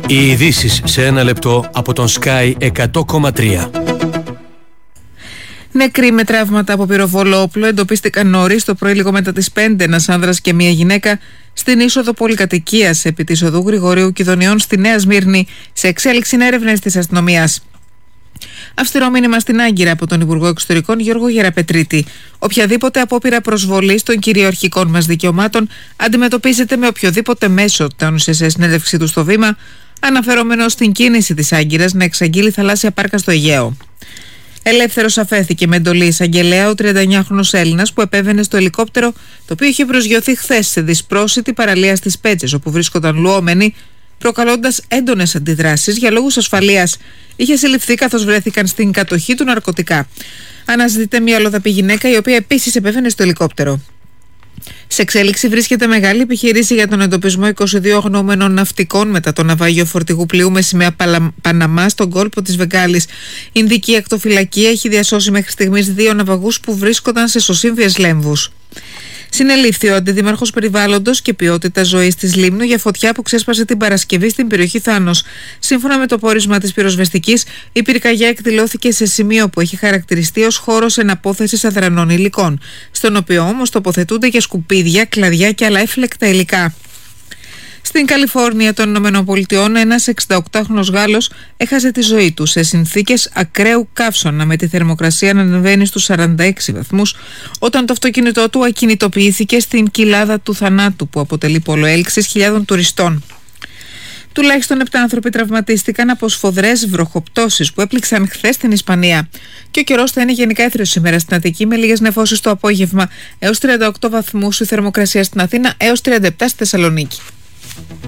Οι ειδήσεις σε ένα λεπτό από τον Sky 100,3. Νεκροί με τραύματα από πυροβόλο όπλο εντοπίστηκαν νωρίς το πρωί λίγο μετά τις 5, ένας άνδρας και μία γυναίκα στην είσοδο πολυκατοικίας επί της οδού Γρηγορίου Κιδωνιών στη Νέα Σμύρνη, σε εξέλιξη έρευνες της αστυνομίας. Αυστηρό μήνυμα στην Άγκυρα από τον Υπουργό Εξωτερικών Γιώργο Γεραπετρίτη. Οποιαδήποτε απόπειρα προσβολής των κυριαρχικών μας δικαιωμάτων αντιμετωπίζεται με οποιοδήποτε μέσο, τόνισε σε συνέντευξή του στο Βήμα, αναφερόμενο στην κίνηση της Άγκυρας να εξαγγείλει θαλάσσια πάρκα στο Αιγαίο. Ελεύθερος αφέθηκε με εντολή εισαγγελέα ο 39χρονος Έλληνας που επέβαινε στο ελικόπτερο, το οποίο είχε προσγειωθεί χθες σε δυσπρόσιτη παραλία στις Πέτσες, όπου βρίσκονταν λουόμενοι, προκαλώντας έντονες αντιδράσεις για λόγους ασφαλείας. Είχε συλληφθεί καθώς βρέθηκαν στην κατοχή του ναρκωτικά. Αναζητείται μια αλλοδαπή γυναίκα, η οποία επίσης επέβαινε στο ελικόπτερο. Σε εξέλιξη βρίσκεται μεγάλη επιχείρηση για τον εντοπισμό 22 αγνοούμενων ναυτικών μετά το ναυάγιο φορτηγού πλοίου με σημαία Παναμά στον κόλπο της Βεγγάλης. Η Ινδική Ακτοφυλακή έχει διασώσει μέχρι στιγμής 2 ναυαγούς που βρίσκονταν σε ισοσύμβιες λέμβους. Συνελήφθη ο αντιδήμαρχος περιβάλλοντος και ποιότητας ζωής της Λίμνου για φωτιά που ξέσπασε την Παρασκευή στην περιοχή Θάνος. Σύμφωνα με το πόρισμα της πυροσβεστικής, η πυρκαγιά εκδηλώθηκε σε σημείο που έχει χαρακτηριστεί ως χώρος εναπόθεσης αδρανών υλικών, στον οποίο όμως τοποθετούνται και σκουπίδια, κλαδιά και άλλα έφλεκτα υλικά. Στην Καλιφόρνια των ΗΠΑ, ένας 68χρονος Γάλλος έχασε τη ζωή του σε συνθήκες ακραίου καύσωνα, με τη θερμοκρασία να ανεβαίνει στους 46 βαθμούς, όταν το αυτοκίνητό του ακινητοποιήθηκε στην κοιλάδα του θανάτου, που αποτελεί πόλο έλξης χιλιάδων τουριστών. Τουλάχιστον 7 άνθρωποι τραυματίστηκαν από σφοδρές βροχοπτώσεις που έπληξαν χθες στην Ισπανία. Και ο καιρός θα είναι γενικά έθριος σήμερα στην Αττική, με λίγες νεφώσεις το απόγευμα, έως 38 βαθμούς η θερμοκρασία στην Αθήνα, έως 37 στη Θεσσαλονίκη.